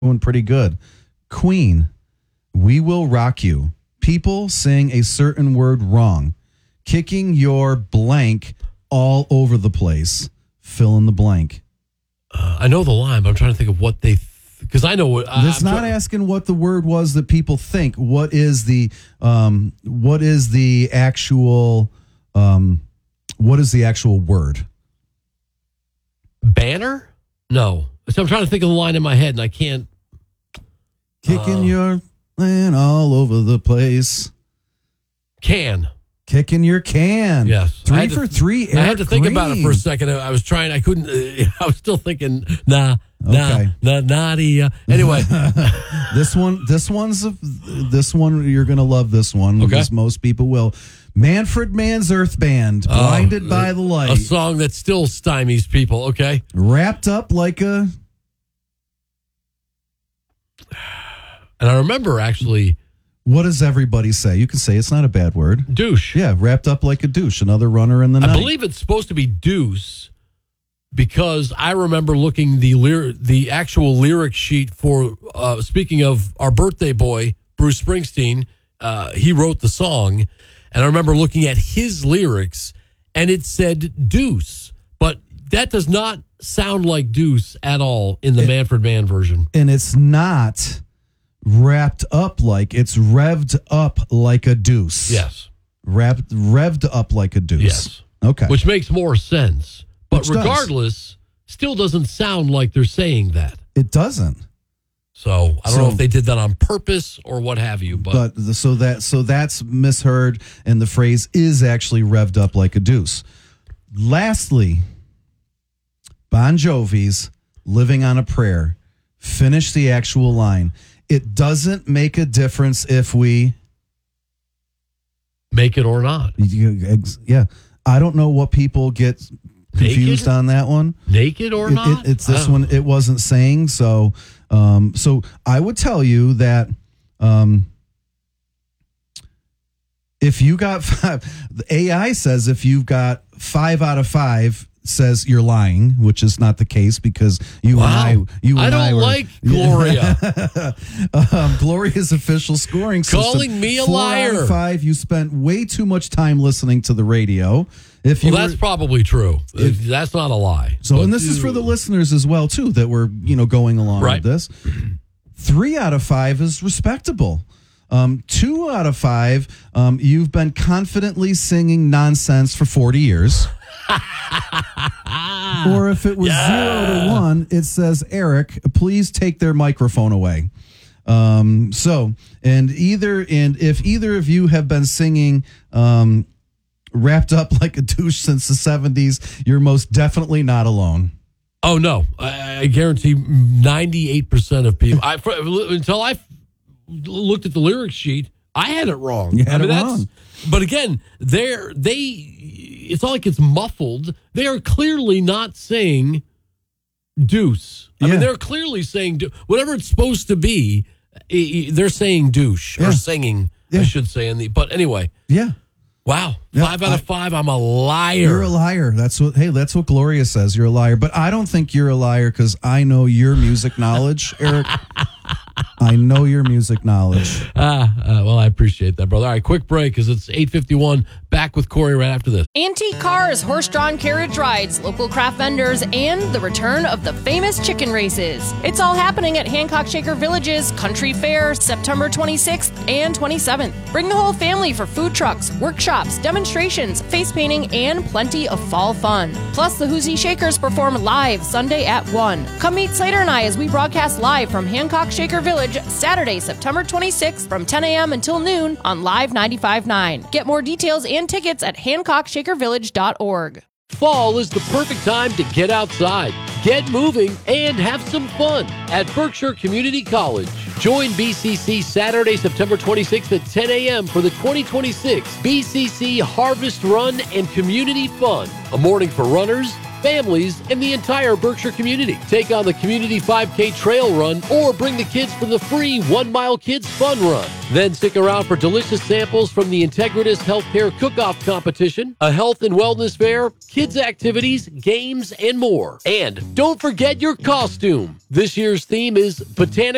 Doing pretty good. Queen, We Will Rock You. People saying a certain word wrong. Kicking your blank all over the place. Fill in the blank. I know the line, but I'm trying to think of what they... Because I know what... It's not asking what the word was that people think. What is the actual word? Banner? No. So I'm trying to think of the line in my head, and I can't... Kicking your land all over the place. Can. Kicking your can. Yes. 3 for 3, Eric I had to think Green. about it for a second. I was trying. I couldn't. I was still thinking, Nadia. Anyway. This one you're going to love this one because most people will. Manfred Mann's Earth Band, Blinded by the Light. A song that still stymies people, okay? Wrapped up like a... And I remember actually... What does everybody say? You can say it's not a bad word. Douche. Yeah, wrapped up like a douche. Another runner in the night. I believe it's supposed to be deuce because I remember looking the actual lyric sheet for, speaking of our birthday boy, Bruce Springsteen, he wrote the song, and I remember looking at his lyrics, and it said deuce, but that does not sound like deuce at all in the Manfred Mann version. And it's not... wrapped up like it's revved up like a deuce. Yes. Revved up like a deuce. Yes. Okay. Which makes more sense. But regardless, still doesn't sound like they're saying that. It doesn't. So I don't know if they did that on purpose or what have you. But so that's misheard, and the phrase is actually revved up like a deuce. Lastly, Bon Jovi's Living on a Prayer. Finish the actual line. It doesn't make a difference if we make it or not. Yeah. I don't know what people get confused on that one. Naked or not? It's this one. It wasn't saying. So I would tell you that if you got 5, the AI says if you've got 5 out of 5, says you're lying, which is not the case because you and I don't like Gloria. Gloria's official scoring system. Calling me a 4 liar. Out of 5, you spent way too much time listening to the radio. That's probably true. That's not a lie. So, and this is for the listeners as well too that were going along with this. 3 out of 5 is respectable. 2 out of 5, you've been confidently singing nonsense for 40 years. Or if it was 0 to 1, it says, Eric, please take their microphone away. If either of you have been singing wrapped up like a douche since the 70s, you're most definitely not alone. Oh, no. I guarantee 98% of people, until I looked at the lyric sheet, I had it wrong. You had it wrong. But again, it's not like it's muffled. They are clearly not saying deuce. I mean, they're clearly saying whatever it's supposed to be. They're saying douche or singing, I should say. But anyway. Yeah. Wow. 5 out of 5. I'm a liar. You're a liar. That's what Gloria says. You're a liar. But I don't think you're a liar because I know your music knowledge, Eric. I know your music knowledge. Well, I appreciate that, brother. All right, quick break because it's 8:51. Back with Corey right after this. Antique cars, horse-drawn carriage rides, local craft vendors, and the return of the famous chicken races. It's all happening at Hancock Shaker Village's Country Fair, September 26th and 27th. Bring the whole family for food trucks, workshops, demonstrations, face painting, and plenty of fall fun. Plus, the Hoosie Shakers perform live Sunday at 1. Come meet Slater and I as we broadcast live from Hancock Shaker Village Saturday, September 26th from 10 a.m. until noon on Live 95.9. Get more details and tickets at hancockshakervillage.org. Fall is the perfect time to get outside, get moving, and have some fun at Berkshire Community College. Join BCC Saturday, September 26th at 10 a.m. for the 2026 BCC Harvest Run and Community Fun, a morning for runners, families, and the entire Berkshire community. Take on the Community 5K Trail Run or bring the kids for the free 1 Mile Kids Fun Run. Then stick around for delicious samples from the Integritas Healthcare Cook-Off Competition, a health and wellness fair, kids activities, games, and more. And don't forget your costume. This year's theme is Botanical